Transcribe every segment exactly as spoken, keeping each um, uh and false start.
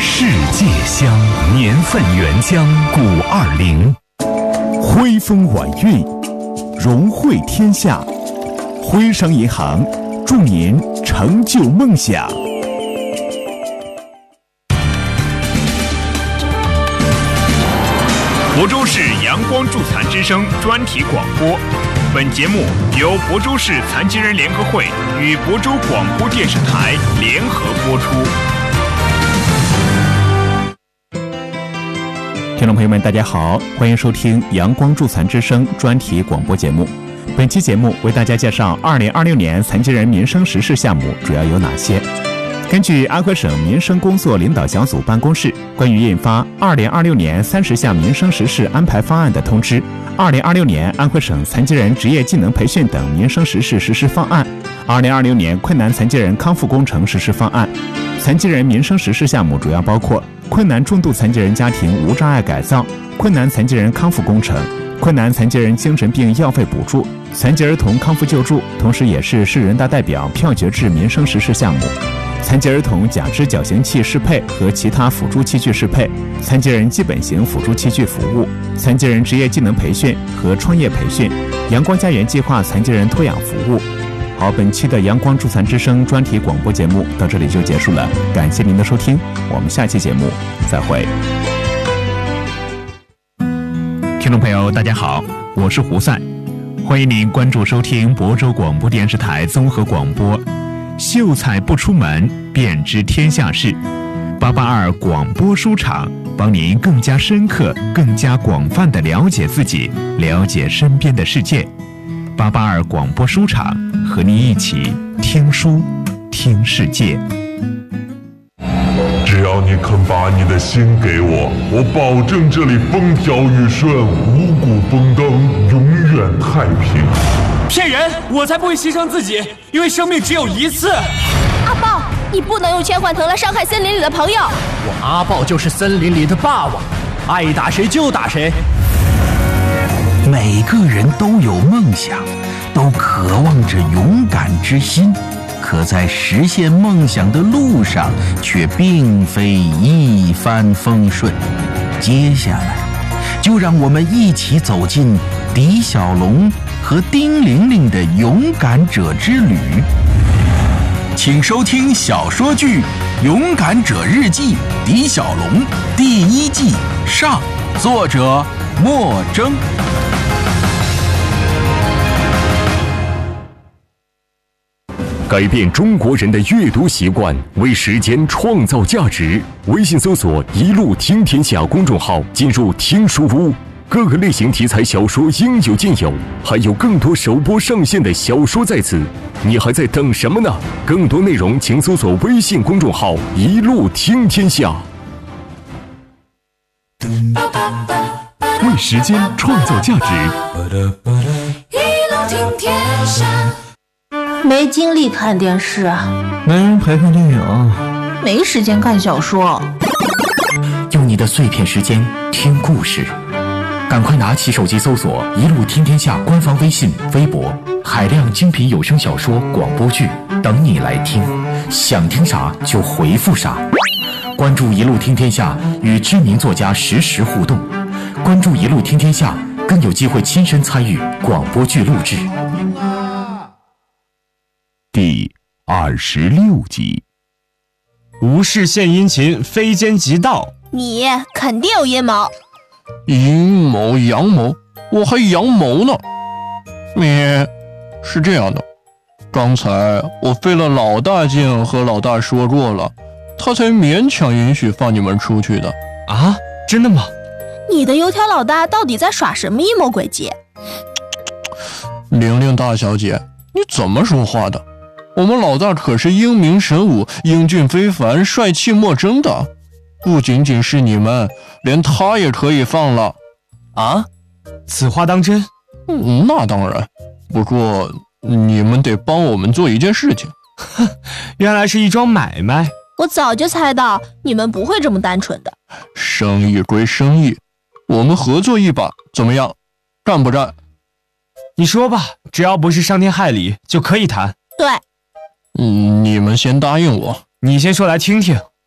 世界香，年份原浆古二零，徽风晚韵，融汇天下。徽商银行祝您成就梦想。 亳州市阳光助残之声专题广播，本节目由亳州市残疾人联合会与亳州广播电视台联合播出。 听众朋友们，大家好，欢迎收听阳光助残之声专题广播节目。本期节目为大家介绍二零二六年残疾人民生实事项目主要有哪些。根据安徽省民生工作领导小组办公室关于印发二零二六年三十项民生实事安排方案的通知，二零二六年安徽省残疾人职业技能培训等民生实事实施方案，二零二六年困难残疾人康复工程实施方案。残疾人民生实事项目主要包括困难重度残疾人家庭无障碍改造、困难残疾人康复工程、困难残疾人精神病药费补助、残疾儿童康复救助，同时也是市人大代表票决制民生实事项目。残疾儿童假肢矫形器适配和其他辅助器具适配、残疾人基本型辅助器具服务、残疾人职业技能培训和创业培训、阳光家园计划残疾人托养服务。好，本期的阳光助残之声专题广播节目到这里就结束了，感谢您的收听，我们下期节目再会。听众朋友大家好，我是胡赛，欢迎您关注收听亳州广播电视台综合广播，秀才不出门便知天下事，八八二广播书场帮您更加深刻更加广泛地了解自己，了解身边的世界。八八二广播书场和您一起听书听世界。 只要你肯把你的心给我，我保证这里风调雨顺，五谷丰登，永远太平。 骗人！我才不会牺牲自己，因为生命只有一次。 阿豹，你不能用千换藤来伤害森林里的朋友。 我阿豹就是森林里的霸王，爱打谁就打谁。 每个人都有梦想，都渴望着勇敢之心，可在实现梦想的路上却并非一帆风顺。接下来就让我们一起走进狄小龙和丁玲玲的勇敢者之旅。请收听小说剧《勇敢者日记》狄小龙第一季上，作者莫征。 改变中国人的阅读习惯，为时间创造价值。微信搜索“一路听天下”公众号，进入听书屋，各个类型题材小说应有尽有，还有更多首播上线的小说在此，你还在等什么呢？更多内容请搜索微信公众号“一路听天下”。 为时间创造价值， 一路听天下。 没精力看电视， 没人陪看电影， 没时间看小说。 用你的碎片时间听故事，赶快拿起手机搜索一路听天下官方微信微博，海量精品有声小说广播剧等你来听，想听啥就回复啥。关注一路听天下，与知名作家实时互动，关注一路听天下更有机会亲身参与广播剧录制。 第二十六集。 无事献殷勤，非奸即盗。 你肯定有阴谋。 阴谋阳谋，我还阳谋呢。你是这样的，刚才我费了老大劲和老大说过了，他才勉强允许放你们出去的。 啊，真的吗？ 你的油条老大到底在耍什么阴谋诡计？ 玲玲大小姐，你怎么说话的？我们老大可是英明神武、英俊非凡、帅气莫争的，不仅仅是你们，连他也可以放了。 啊？此话当真？ 嗯，那当然。不过你们得帮我们做一件事情。 哼，原来是一桩买卖。 我早就猜到你们不会这么单纯的。 生意归生意，我们合作一把，怎么样？干不干？ 你说吧，只要不是伤天害理，就可以谈。 对。 嗯，你们先答应我。 你先说来听听。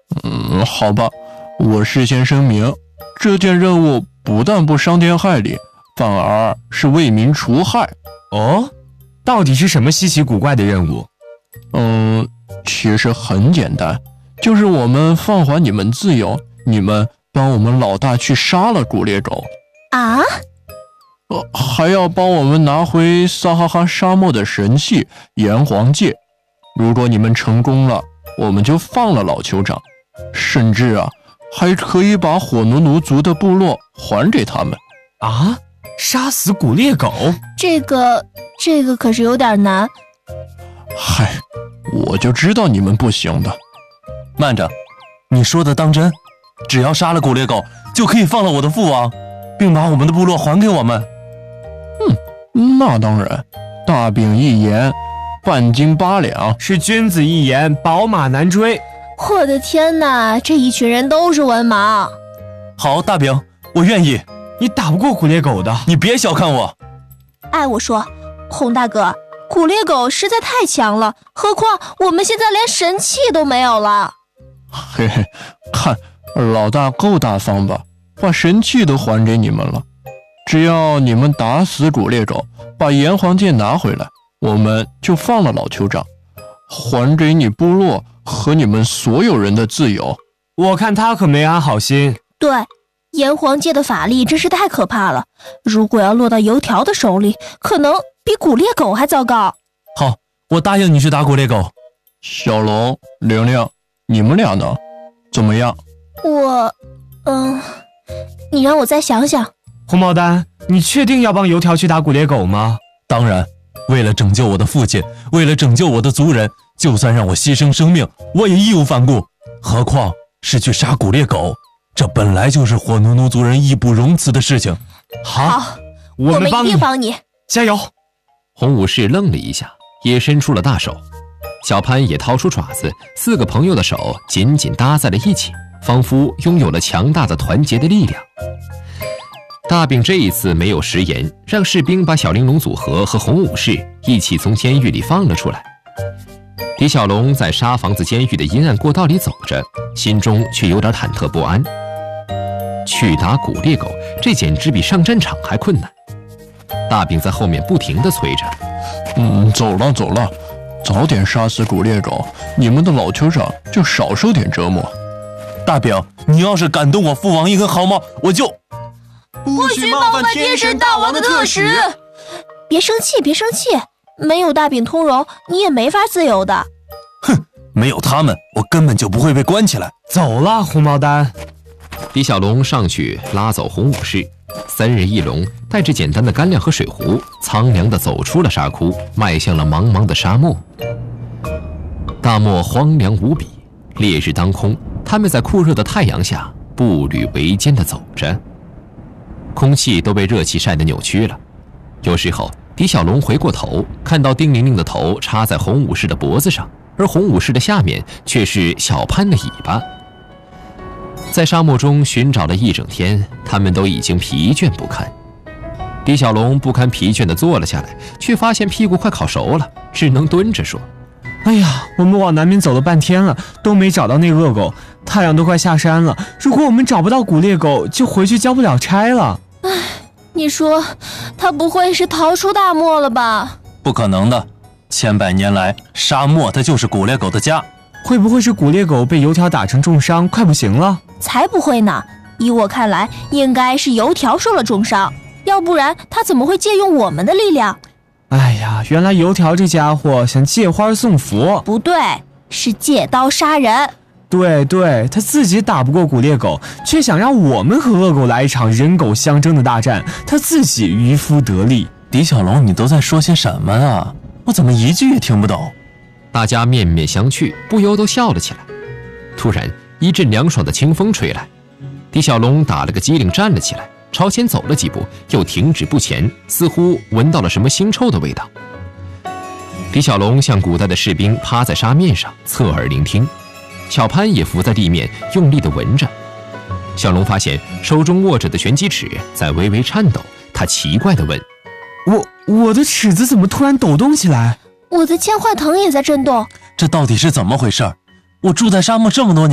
嗯，好吧，我事先声明，这件任务不但不伤天害理，反而是为民除害。 哦，到底是什么稀奇古怪的任务？ 嗯，其实很简单，就是我们放还你们自由，你们帮我们老大去杀了古猎狗。 啊？ 呃，还要帮我们拿回撒哈哈沙漠的神器炎黄戒。如果你们成功了，我们就放了老酋长，甚至啊，还可以把火奴奴族的部落还给他们。 啊？杀死古猎狗？ 这个，这个可是有点难。 嗨，我就知道你们不行的。 慢着，你说的当真？只要杀了古猎狗，就可以放了我的父王，并把我们的部落还给我们？ 嗯，那当然。大饼一言，半斤八两， 是君子一言，宝马难追。 我的天哪，这一群人都是文盲。 好，大饼，我愿意。 你打不过古猎狗的， 你别小看我。 哎，我说，洪大哥，古猎狗实在太强了，何况我们现在连神器都没有了。 嘿嘿，看老大够大方吧，把神器都还给你们了。只要你们打死古猎狗，把炎黄剑拿回来，我们就放了老酋长，还给你部落和你们所有人的自由。 我看他可没安好心。 对，炎黄界的法力真是太可怕了，如果要落到油条的手里，可能比古猎狗还糟糕。 好，我答应你去打古猎狗。 小龙、玲玲，你们俩呢？怎么样？ 我，嗯，你让我再想想。 红毛丹，你确定要帮油条去打古猎狗吗？ 当然，为了拯救我的父亲，为了拯救我的族人，就算让我牺牲生命，我也义无反顾。何况是去杀古猎狗，这本来就是火奴奴族人义不容辞的事情。 好， 好我们帮你， 我们一定帮你， 加油！ 红武士愣了一下，也伸出了大手。小潘也掏出爪子，四个朋友的手紧紧搭在了一起，仿佛拥有了强大的团结的力量。大饼这一次没有食言，让士兵把小玲珑组合和红武士一起从监狱里放了出来。李小龙在沙房子监狱的阴暗过道里走着，心中却有点忐忑不安。去打古猎狗，这简直比上战场还困难。大饼在后面不停地催着：“ 嗯，走了走了，早点杀死古猎狗，你们的老酋长就少受点折磨。” 大饼，你要是敢动我父王一根毫毛，我就…… 不许冒犯天神大王的特使！别生气，别生气，没有大饼通融，你也没法自由的。 哼，没有他们，我根本就不会被关起来。 走了，红毛丹。 李小龙上去拉走红武士，三人一龙带着简单的干粮和水壶，苍凉地走出了沙窟，迈向了茫茫的沙漠。大漠荒凉无比，烈日当空，他们在酷热的太阳下步履维艰地走着。空气都被热气晒得扭曲了。有时候，李小龙回过头，看到丁玲玲的头插在红武士的脖子上，而红武士的下面却是小潘的尾巴。在沙漠中寻找了一整天，他们都已经疲倦不堪。李小龙不堪疲倦地坐了下来，却发现屁股快烤熟了，只能蹲着说：“ 哎呀，我们往南边走了半天了，都没找到那恶狗，太阳都快下山了。如果我们找不到古猎狗，就回去交不了差了。” 唉，你说他不会是逃出大漠了吧？ 不可能的，千百年来沙漠它就是古猎狗的家。 会不会是古猎狗被油条打成重伤，快不行了？ 才不会呢，依我看来，应该是油条受了重伤，要不然他怎么会借用我们的力量？ 哎呀，原来油条这家伙想借花送福。 不对，是借刀杀人。 对对，他自己打不过古猎狗，却想让我们和恶狗来一场人狗相争的大战，他自己渔夫得利。 李小龙，你都在说些什么啊？我怎么一句也听不懂？ 大家面面相觑，不由都笑了起来。突然，一阵凉爽的清风吹来，李小龙打了个激灵，站了起来，朝前走了几步，又停止不前，似乎闻到了什么腥臭的味道。李小龙像古代的士兵，趴在沙面上，侧耳聆听。小潘也伏在地面，用力地闻着。小龙发现手中握着的拳击尺在微微颤抖，他奇怪地问：“ 我我的尺子怎么突然抖动起来？ 我的千幻藤也在震动。 这到底是怎么回事？我住在沙漠这么多年，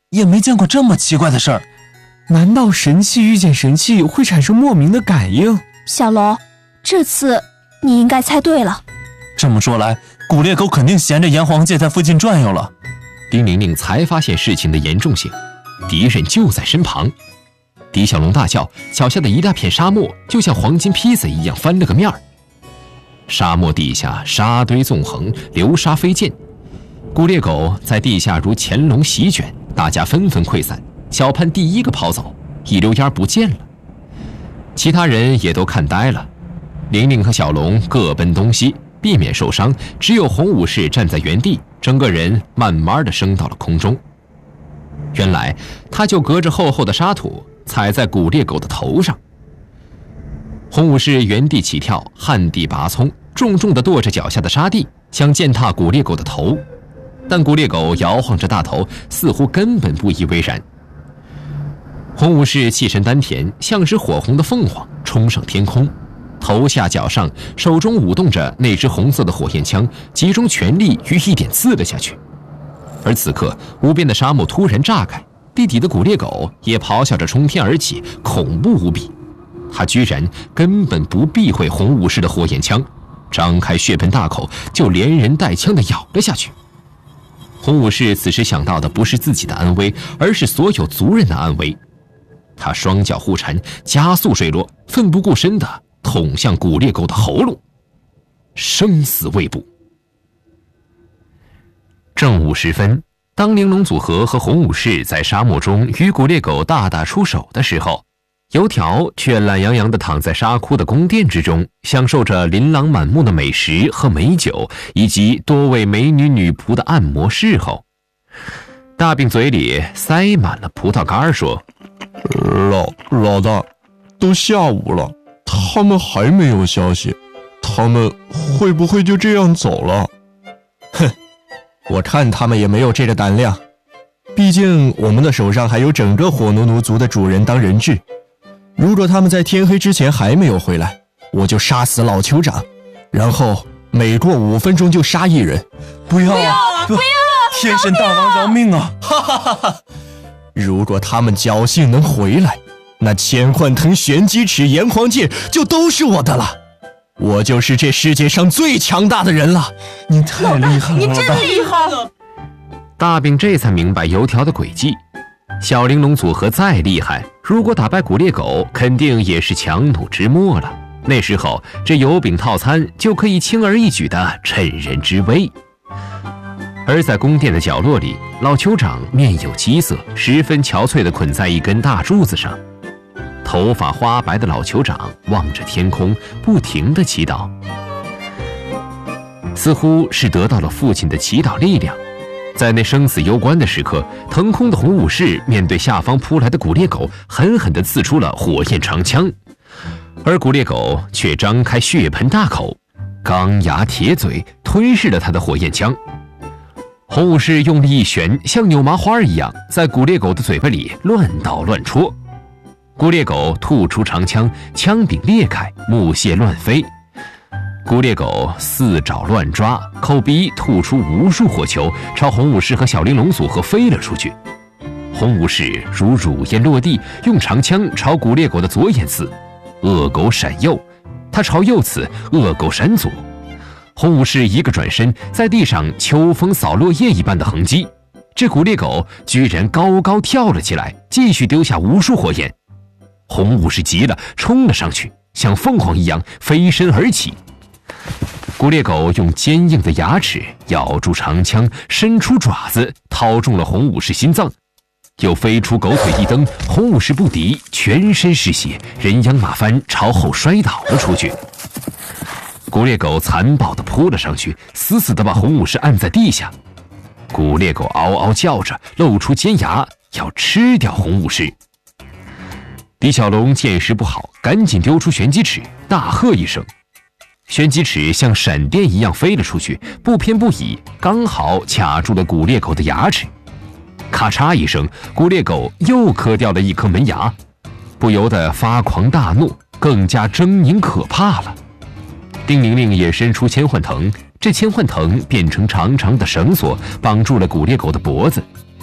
也没见过这么奇怪的事儿。 难道神器遇见神器会产生莫名的感应？ 小龙，这次你应该猜对了。 这么说来，古猎狗肯定衔着炎黄界在附近转悠了。 丁玲玲才发现事情的严重性，敌人就在身旁。狄小龙大叫，脚下的一大片沙漠就像黄金披萨一样翻了个面儿。沙漠地下沙堆纵横，流沙飞溅，古猎狗在地下如潜龙席卷，大家纷纷溃散。小潘第一个跑走，一溜烟不见了。其他人也都看呆了。玲玲和小龙各奔东西，避免受伤，只有红武士站在原地，整个人慢慢地升到了空中。原来他就隔着厚厚的沙土踩在古猎狗的头上。红武士原地起跳，旱地拔葱，重重地跺着脚下的沙地，想践踏古猎狗的头。但古猎狗摇晃着大头，似乎根本不以为然。红武士气沉丹田，像只火红的凤凰冲上天空，头下脚上，手中舞动着那只红色的火焰枪，集中全力于一点刺了下去。而此刻，无边的沙漠突然炸开，地底的古猎狗也咆哮着冲天而起，恐怖无比。他居然根本不避讳红武士的火焰枪，张开血盆大口就连人带枪地咬了下去。红武士此时想到的不是自己的安危，而是所有族人的安危。他双脚互缠，加速坠落，奋不顾身地捅向古猎狗的喉咙，生死未卜。正午时分，当玲珑组合和红武士在沙漠中与古猎狗大打出手的时候，油条却懒洋洋地躺在沙窟的宫殿之中，享受着琳琅满目的美食和美酒，以及多位美女女仆的按摩侍候。大饼嘴里塞满了葡萄干，说： 老老大，都下午了，他们还没有消息，他们会不会就这样走了？ 哼，我看他们也没有这个胆量，毕竟我们的手上还有整个火奴奴族的主人当人质。如果他们在天黑之前还没有回来，我就杀死老酋长，然后每过五分钟就杀一人。 不要啊！ 不要啊！ 天神大王饶命啊！ 哈哈哈哈！如果他们侥幸能回来，那千幻藤、玄机尺、炎黄剑就都是我的了。我就是这世界上最强大的人了。 你太厉害了， 你真厉害了！ 大饼这才明白油条的诡计。小玲珑组合再厉害，如果打败古猎狗，肯定也是强弩之末了。那时候，这油饼套餐就可以轻而易举地趁人之危。而在宫殿的角落里，老酋长面有饥色，十分憔悴地捆在一根大柱子上。头发花白的老酋长望着天空，不停地祈祷，似乎是得到了父亲的祈祷力量。在那生死攸关的时刻，腾空的红武士面对下方扑来的古猎狗，狠狠地刺出了火焰长枪，而古猎狗却张开血盆大口，钢牙铁嘴吞噬了他的火焰枪。红武士用力一旋，像扭麻花一样在古猎狗的嘴巴里乱捣乱戳。古猎狗吐出长枪，枪柄裂开，木屑乱飞。古猎狗四爪乱抓，口鼻吐出无数火球，朝红武士和小玲珑组合飞了出去。红武士如乳烟落地，用长枪朝古猎狗的左眼刺，恶狗闪右，他朝右刺，恶狗闪左。红武士一个转身，在地上秋风扫落叶一般的横击，这古猎狗居然高高跳了起来，继续丢下无数火焰。红武士急了，冲了上去，像凤凰一样飞身而起。古猎狗用坚硬的牙齿咬住长枪，伸出爪子掏中了红武士心脏，又飞出狗腿一蹬，红武士不敌，全身是血，人仰马翻，朝后摔倒了出去。古猎狗残暴地扑了上去，死死地把红武士按在地下。古猎狗嗷嗷叫着，露出尖牙要吃掉红武士。狄小龙见势不好，赶紧丢出玄机尺，大喝一声。玄机尺像闪电一样飞了出去，不偏不倚，刚好卡住了古猎狗的牙齿。咔嚓一声，古猎狗又磕掉了一颗门牙，不由得发狂大怒，更加狰狞可怕了。丁玲玲也伸出千幻藤，这千幻藤变成长长的绳索，绑住了古猎狗的脖子。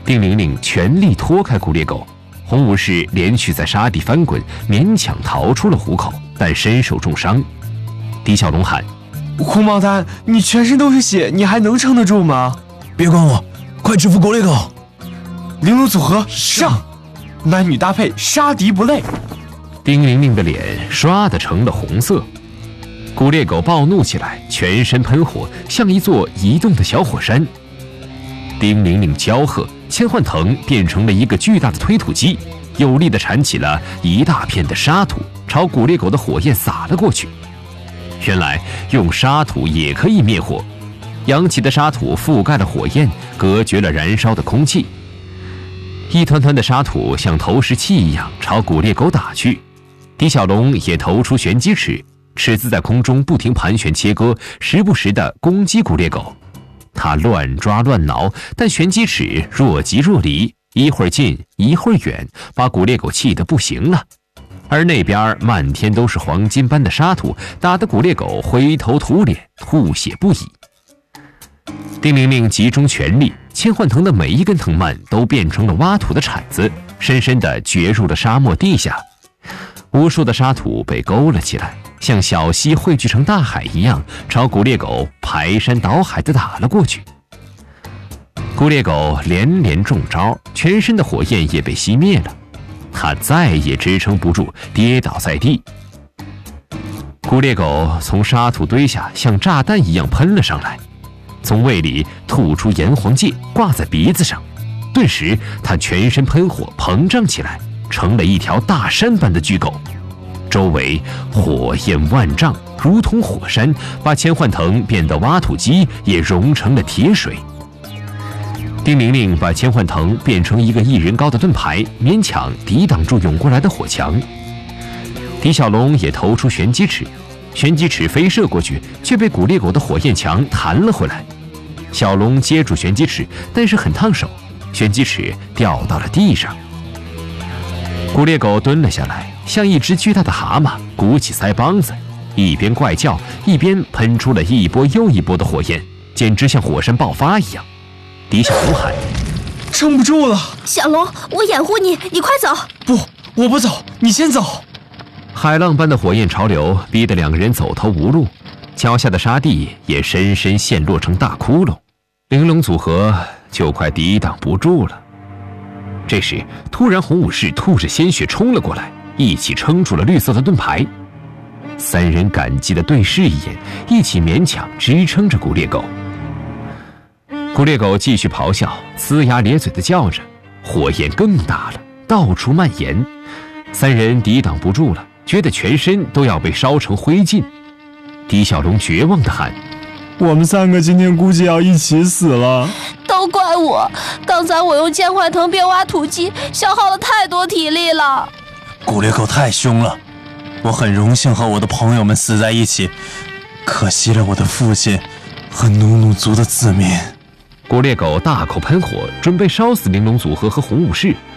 丁玲玲全力拖开古猎狗，红武士连续在沙地翻滚，勉强逃出了虎口，但身受重伤。狄小龙喊：“ 红毛丹，你全身都是血，你还能撑得住吗？” 别管我，快制服古猎狗！ 玲珑组合上，男女搭配，杀敌不累。 丁玲玲的脸唰的成了红色。古猎狗暴怒起来，全身喷火，像一座移动的小火山。丁玲玲娇喝，千幻藤变成了一个巨大的推土机，有力地铲起了一大片的沙土，朝古猎狗的火焰撒了过去。原来用沙土也可以灭火，扬起的沙土覆盖了火焰，隔绝了燃烧的空气。一团团的沙土像投石器一样朝古猎狗打去。狄小龙也投出玄机尺，尺子在空中不停盘旋切割，时不时地攻击古猎狗。他乱抓乱挠，但玄机尺若即若离，一会儿近一会儿远，把古猎狗气得不行了。而那边漫天都是黄金般的沙土，打得古猎狗灰头土脸，吐血不已。丁玲玲集中全力，千幻藤的每一根藤蔓都变成了挖土的铲子，深深地掘入了沙漠地下。无数的沙土被勾了起来，像小溪汇聚成大海一样，朝古猎狗排山倒海地打了过去。古猎狗连连中招，全身的火焰也被熄灭了，它再也支撑不住，跌倒在地。古猎狗从沙土堆下像炸弹一样喷了上来，从胃里吐出炎黄芥，挂在鼻子上，顿时它全身喷火膨胀起来，成了一条大山般的巨狗，周围火焰万丈，如同火山，把千幻藤变的挖土机也融成了铁水。丁玲玲把千幻藤变成一个一人高的盾牌，勉强抵挡住涌过来的火墙。狄小龙也投出玄机尺，玄机尺飞射过去，却被古猎狗的火焰墙弹了回来。小龙接住玄机尺，但是很烫手，玄机尺掉到了地上。古猎狗蹲了下来，像一只巨大的蛤蟆，鼓起腮帮子，一边怪叫，一边喷出了一波又一波的火焰，简直像火山爆发一样。狄小龙喊：“ 撑不住了！” 小龙，我掩护你，你快走！ 不，我不走，你先走。 海浪般的火焰潮流逼得两个人走投无路，脚下的沙地也深深陷落成大窟窿，玲珑组合就快抵挡不住了。这时，突然红武士吐着鲜血冲了过来，一起撑住了绿色的盾牌。三人感激地对视一眼，一起勉强支撑着古猎狗。古猎狗继续咆哮，呲牙咧嘴地叫着，火焰更大了，到处蔓延。三人抵挡不住了，觉得全身都要被烧成灰烬。狄小龙绝望地喊：“ 我们三个今天估计要一起死了！ 都怪我，刚才我用千幻藤变挖土机，消耗了太多体力了。 古猎狗太凶了，我很荣幸和我的朋友们死在一起，可惜了我的父亲和努努族的子民。” 古猎狗大口喷火，准备烧死玲珑组合和红武士。